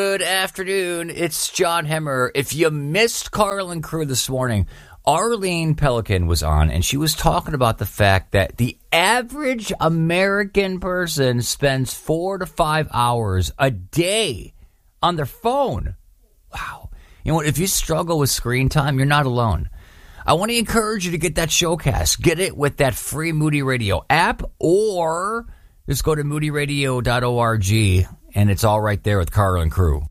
Good afternoon. It's John Hemmer. If you missed Carl and Crew this morning, Arlene Pelican was on, and she was talking about the fact that the average American person spends 4 to 5 hours a day on their phone. Wow. You know what? If you struggle with screen time, you're not alone. I want to encourage you to get that showcast. Get it with that free Moody Radio app, or just go to moodyradio.org, and it's all right there with Carl and Crew.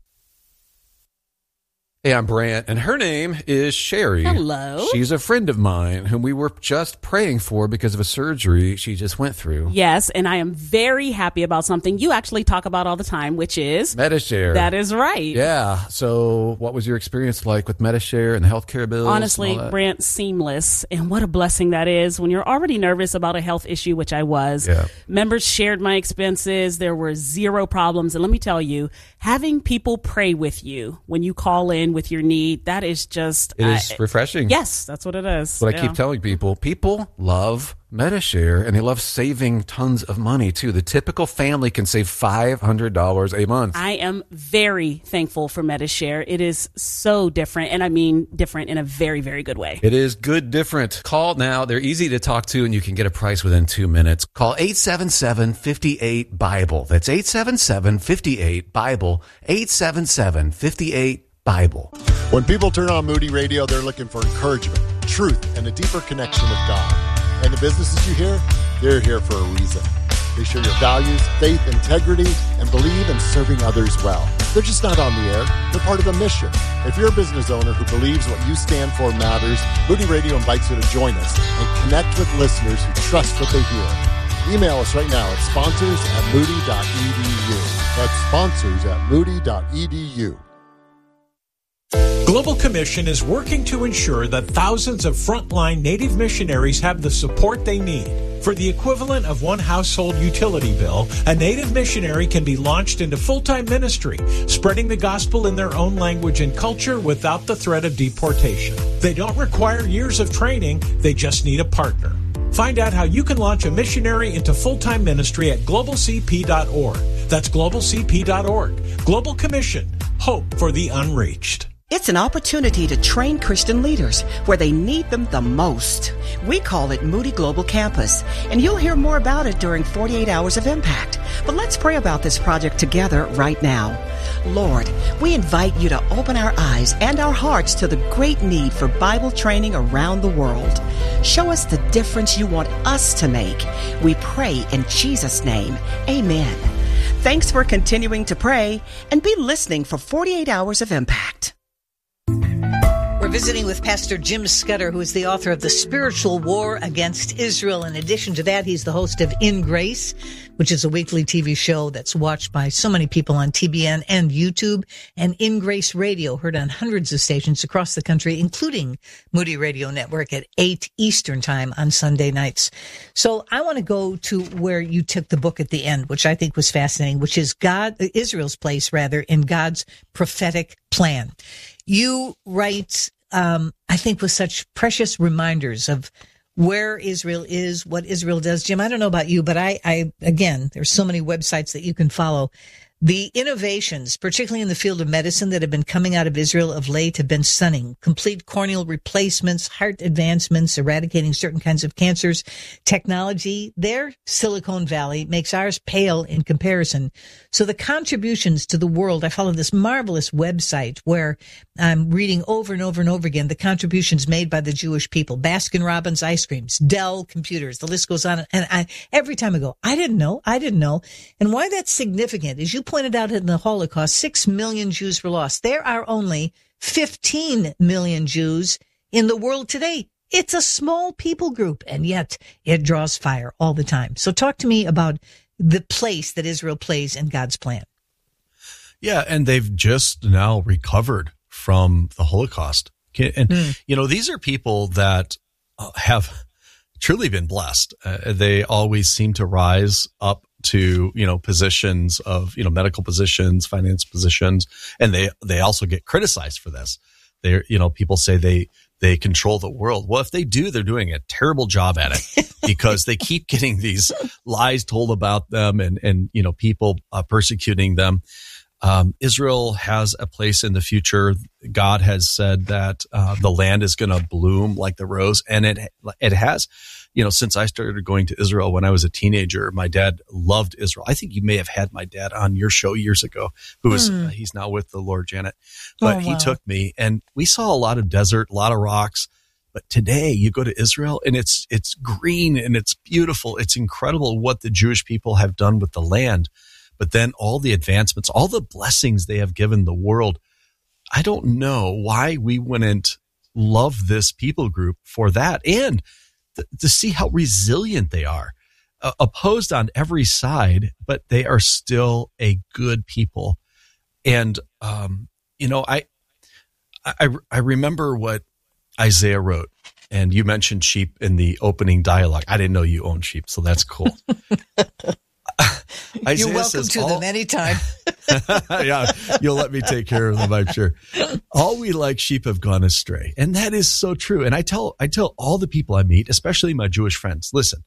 Hey, I'm Brant, and her name is Sherry. Hello. She's a friend of mine whom we were just praying for because of a surgery she just went through. Yes, and I am very happy about something you actually talk about all the time, which is Medi-Share. That is right. Yeah. So what was your experience like with Medi-Share and the healthcare bills? Honestly, Brant, seamless. And what a blessing that is when you're already nervous about a health issue, which I was. Yeah. Members shared my expenses. There were zero problems. And let me tell you, having people pray with you when you call in with your need, that is just... It is refreshing. Yes, that's what it is. What I keep telling people. People love Medi-Share, and they love saving tons of money, too. The typical family can save $500 a month. I am very thankful for Medi-Share. It is so different, and I mean different in a very, very good way. It is good different. Call now. They're easy to talk to, and you can get a price within 2 minutes. Call 877-58-BIBLE. That's 877-58-BIBLE. 877-58-BIBLE. When people turn on Moody Radio, they're looking for encouragement, truth, and a deeper connection with God. And the businesses you hear, they're here for a reason. They share your values, faith, integrity, and believe in serving others well. They're just not on the air. They're part of a mission. If you're a business owner who believes what you stand for matters, Moody Radio invites you to join us and connect with listeners who trust what they hear. Email us right now at sponsors@moody.edu. That's sponsors@moody.edu. Global Commission is working to ensure that thousands of frontline Native missionaries have the support they need. For the equivalent of one household utility bill, a Native missionary can be launched into full-time ministry, spreading the gospel in their own language and culture without the threat of deportation. They don't require years of training, they just need a partner. Find out how you can launch a missionary into full-time ministry at globalcp.org. That's globalcp.org. Global Commission. Hope for the unreached. It's an opportunity to train Christian leaders where they need them the most. We call it Moody Global Campus, and you'll hear more about it during 48 Hours of Impact. But let's pray about this project together right now. Lord, we invite you to open our eyes and our hearts to the great need for Bible training around the world. Show us the difference you want us to make. We pray in Jesus' name. Amen. Thanks for continuing to pray, and be listening for 48 Hours of Impact. We're visiting with Pastor Jim Scudder, who is the author of The Spiritual War Against Israel. In addition to that, he's the host of In Grace, which is a weekly TV show that's watched by so many people on TBN and YouTube, and In Grace Radio, heard on hundreds of stations across the country, including Moody Radio Network at 8 Eastern Time on Sunday nights. So I want to go to where you took the book at the end, which I think was fascinating, which is Israel's place, in God's prophetic plan. You write, I think, with such precious reminders of where Israel is, what Israel does. Jim, I don't know about you, but I again, there's so many websites that you can follow. The innovations, particularly in the field of medicine, that have been coming out of Israel of late have been stunning. Complete corneal replacements, heart advancements, eradicating certain kinds of cancers. Technology, their Silicon Valley makes ours pale in comparison. So the contributions to the world, I follow this marvelous website where I'm reading over and over and over again the contributions made by the Jewish people. Baskin-Robbins ice creams, Dell computers, the list goes on. And every time I go, I didn't know. And why that's significant is you pointed out in the Holocaust, 6 million Jews were lost. There are only 15 million Jews in the world today. It's a small people group, and yet it draws fire all the time. So talk to me about the place that Israel plays in God's plan. Yeah, and they've just now recovered from the Holocaust. And, these are people that have truly been blessed. They always seem to rise up to, positions of, medical positions, finance positions, and they also get criticized for this. People say they control the world. Well, if they do, they're doing a terrible job at it because they keep getting these lies told about them and people persecuting them. Israel has a place in the future. God has said that the land is going to bloom like the rose, and it has. Since I started going to Israel when I was a teenager, my dad loved Israel. I think you may have had my dad on your show years ago, he's now with the Lord, Janet. But he took me, and we saw a lot of desert, a lot of rocks. But today you go to Israel and it's green and it's beautiful. It's incredible what the Jewish people have done with the land. But then all the advancements, all the blessings they have given the world. I don't know why we wouldn't love this people group for that, and to see how resilient they are, opposed on every side, but they are still a good people. And, I remember what Isaiah wrote, and you mentioned sheep in the opening dialogue. I didn't know you owned sheep, so that's cool. You're welcome to them anytime. Yeah, you'll let me take care of them, I'm sure. All we like sheep have gone astray. And that is so true. And I tell all the people I meet, especially my Jewish friends, listen,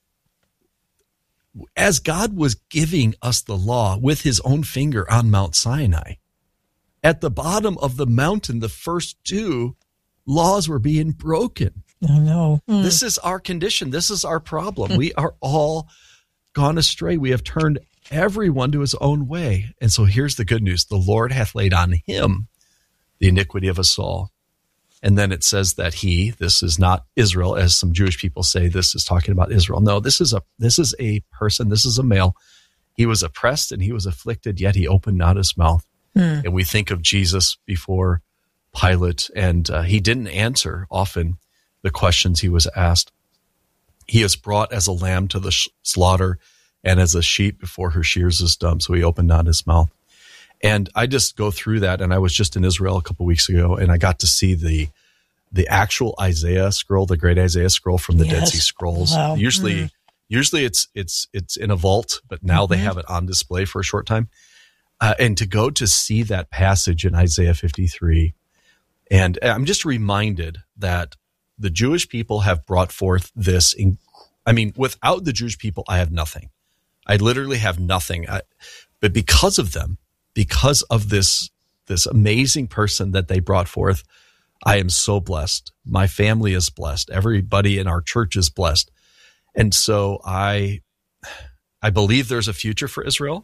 as God was giving us the law with his own finger on Mount Sinai, at the bottom of the mountain, the first two laws were being broken. Oh, no. This is our condition. This is our problem. We are all gone astray. We have turned everyone to his own way. And so here's the good news. The Lord hath laid on him the iniquity of us all. And then it says that this is not Israel, as some Jewish people say, this is talking about Israel. No, this is a person, this is a male. He was oppressed and he was afflicted, yet he opened not his mouth. And we think of Jesus before Pilate, and he didn't answer often the questions he was asked. He is brought as a lamb to the slaughter, and as a sheep before her shears is dumb, so he opened not his mouth. And I just go through that, and I was just in Israel a couple weeks ago, and I got to see the actual Isaiah scroll, the great Isaiah scroll from the Dead Sea Scrolls. Wow. Usually it's in a vault, but now they have it on display for a short time. And to go to see that passage in Isaiah 53, and I'm just reminded that the Jewish people have brought forth this. Without the Jewish people, I have nothing. I literally have nothing. But because of them, because of this amazing person that they brought forth, I am so blessed. My family is blessed. Everybody in our church is blessed. And so I believe there's a future for Israel,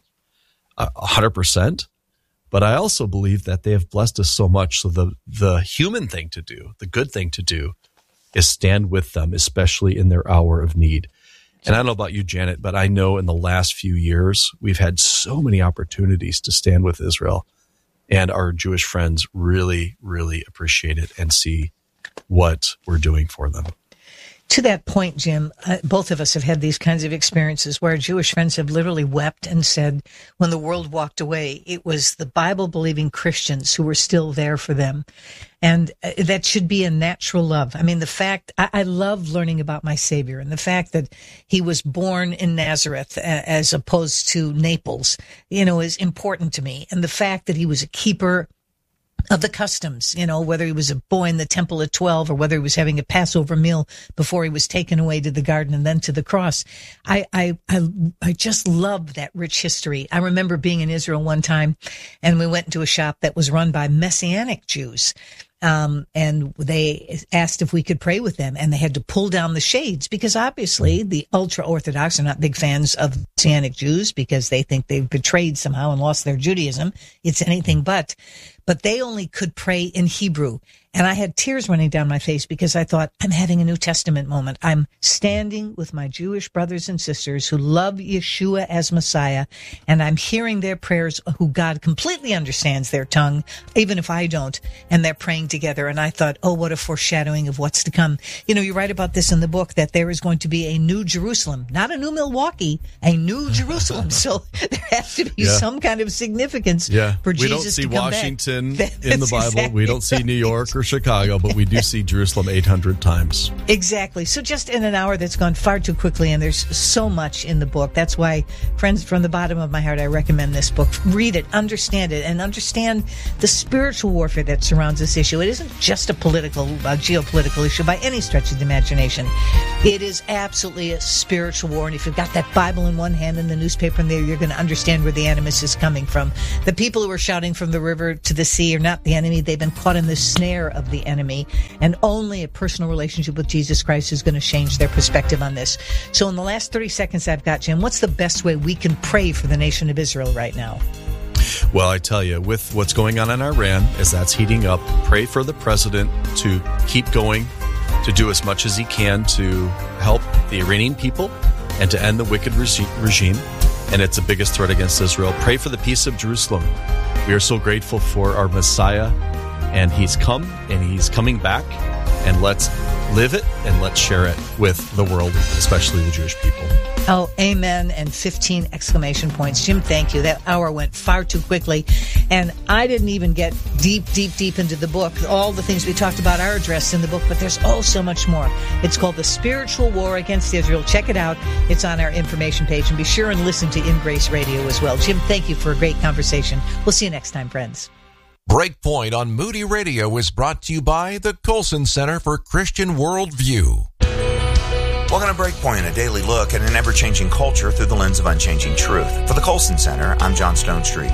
100%. But I also believe that they have blessed us so much. So the human thing to do, the good thing to do, is stand with them, especially in their hour of need. And I don't know about you, Janet, but I know in the last few years, we've had so many opportunities to stand with Israel. And our Jewish friends really, really appreciate it and see what we're doing for them. To that point, Jim, both of us have had these kinds of experiences where Jewish friends have literally wept and said, when the world walked away, it was the Bible-believing Christians who were still there for them. And that should be a natural love. I mean, the fact, I love learning about my Savior, and the fact that he was born in Nazareth as opposed to Naples, is important to me. And the fact that he was a keeper of the customs, whether he was a boy in the temple at 12 or whether he was having a Passover meal before he was taken away to the garden and then to the cross. I just love that rich history. I remember being in Israel one time, and we went into a shop that was run by Messianic Jews. And they asked if we could pray with them, and they had to pull down the shades because obviously the ultra-Orthodox are not big fans of Messianic Jews because they think they've betrayed somehow and lost their Judaism. It's anything but they only could pray in Hebrew. And I had tears running down my face because I thought, I'm having a New Testament moment. I'm standing with my Jewish brothers and sisters who love Yeshua as Messiah, and I'm hearing their prayers, who God completely understands their tongue, even if I don't, and they're praying together. And I thought, oh, what a foreshadowing of what's to come. You write about this in the book, that there is going to be a new Jerusalem, not a new Milwaukee, a new Jerusalem. So there has to be some kind of significance for Jesus to come back. We don't see Washington in the Bible. Exactly we don't see New York or Chicago, but we do see Jerusalem 800 times. Exactly. So just in an hour that's gone far too quickly, and there's so much in the book. That's why, friends, from the bottom of my heart, I recommend this book. Read it, understand it, and understand the spiritual warfare that surrounds this issue. It isn't just a geopolitical issue by any stretch of the imagination. It is absolutely a spiritual war, and if you've got that Bible in one hand and the newspaper in there, you're going to understand where the animus is coming from. The people who are shouting from the river to the sea are not the enemy. They've been caught in the snare of the enemy, and only a personal relationship with Jesus Christ is going to change their perspective on this. So in the last 30 seconds I've got, Jim, what's the best way we can pray for the nation of Israel right now? Well, I tell you, with what's going on in Iran, as that's heating up, pray for the president to keep going, to do as much as he can to help the Iranian people and to end the wicked regime. And it's the biggest threat against Israel. Pray for the peace of Jerusalem. We are so grateful for our Messiah, and he's come and he's coming back. And let's live it and let's share it with the world, especially the Jewish people. Oh, amen, and 15 exclamation points. Jim, thank you. That hour went far too quickly, and I didn't even get deep into the book. All the things we talked about are addressed in the book, but there's so much more. It's called The Spiritual War Against Israel. Check it out. It's on our information page, and be sure and listen to In Grace Radio as well. Jim, thank you for a great conversation. We'll see you next time, friends. Breakpoint on Moody Radio is brought to you by the Colson Center for Christian Worldview. Welcome to Breakpoint, a daily look at an ever-changing culture through the lens of unchanging truth. For the Colson Center, I'm John Stonestreet.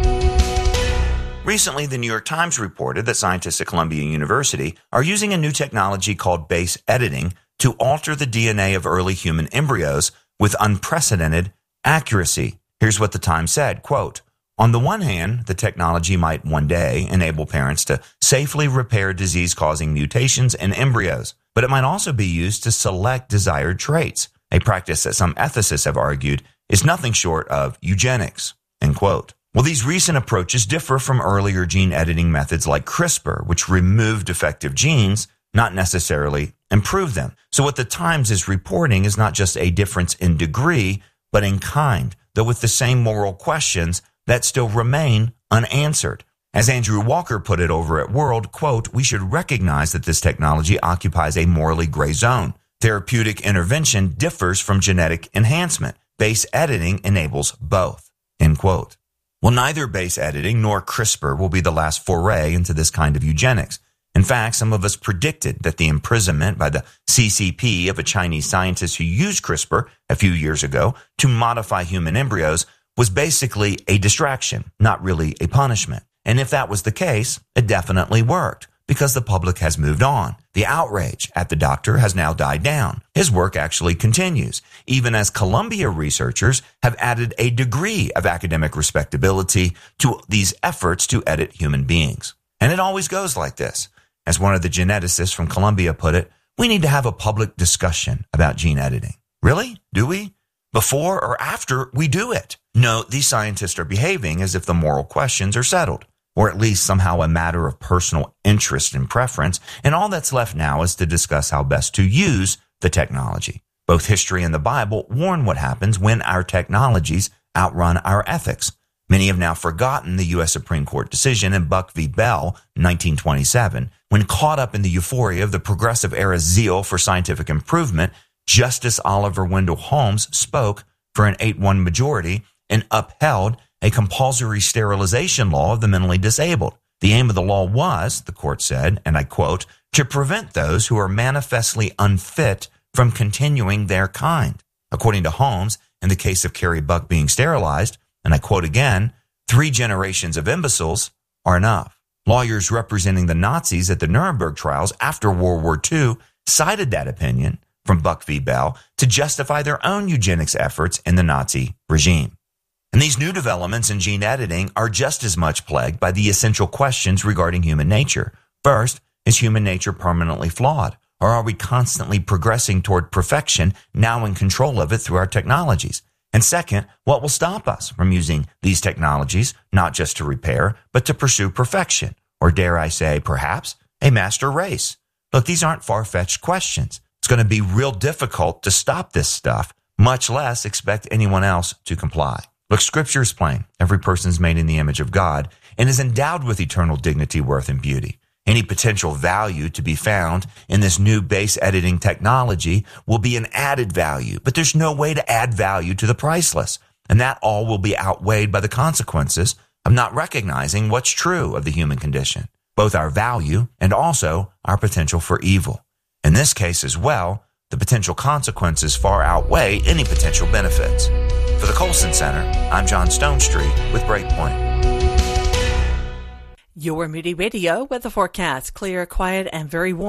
Recently, the New York Times reported that scientists at Columbia University are using a new technology called base editing to alter the DNA of early human embryos with unprecedented accuracy. Here's what the Times said, quote, "On the one hand, the technology might one day enable parents to safely repair disease-causing mutations in embryos, but it might also be used to select desired traits, a practice that some ethicists have argued is nothing short of eugenics." End quote. Well, these recent approaches differ from earlier gene editing methods like CRISPR, which removed defective genes, not necessarily improved them. So what the Times is reporting is not just a difference in degree, but in kind, though with the same moral questions that still remain unanswered. As Andrew Walker put it over at World, quote, "We should recognize that this technology occupies a morally gray zone. Therapeutic intervention differs from genetic enhancement. Base editing enables both." End quote. Well, neither base editing nor CRISPR will be the last foray into this kind of eugenics. In fact, some of us predicted that the imprisonment by the CCP of a Chinese scientist who used CRISPR a few years ago to modify human embryos was basically a distraction, not really a punishment. And if that was the case, it definitely worked because the public has moved on. The outrage at the doctor has now died down. His work actually continues, even as Columbia researchers have added a degree of academic respectability to these efforts to edit human beings. And it always goes like this. As one of the geneticists from Columbia put it, we need to have a public discussion about gene editing. Really? Do we? Before or after we do it? No, these scientists are behaving as if the moral questions are settled, or at least somehow a matter of personal interest and preference, and all that's left now is to discuss how best to use the technology. Both history and the Bible warn what happens when our technologies outrun our ethics. Many have now forgotten the U.S. Supreme Court decision in Buck v. Bell, 1927, when caught up in the euphoria of the progressive era's zeal for scientific improvement, Justice Oliver Wendell Holmes spoke for an 8-1 majority and upheld a compulsory sterilization law of the mentally disabled. The aim of the law was, the court said, and I quote, to prevent those who are manifestly unfit from continuing their kind. According to Holmes, in the case of Carrie Buck being sterilized, and I quote again, 3 generations of imbeciles are enough. Lawyers representing the Nazis at the Nuremberg trials after World War II cited that opinion from Buck v. Bell to justify their own eugenics efforts in the Nazi regime. And these new developments in gene editing are just as much plagued by the essential questions regarding human nature. First, is human nature permanently flawed? Or are we constantly progressing toward perfection, now in control of it through our technologies? And second, what will stop us from using these technologies, not just to repair, but to pursue perfection? Or dare I say, perhaps, a master race? Look, these aren't far-fetched questions. It's going to be real difficult to stop this stuff, much less expect anyone else to comply. Look, Scripture is plain. Every person is made in the image of God and is endowed with eternal dignity, worth, and beauty. Any potential value to be found in this new base editing technology will be an added value, but there's no way to add value to the priceless. And that all will be outweighed by the consequences of not recognizing what's true of the human condition, both our value and also our potential for evil. In this case as well, the potential consequences far outweigh any potential benefits. For the Colson Center, I'm John Stonestreet with Breakpoint. Your Moody Radio weather forecast: clear, quiet, and very warm.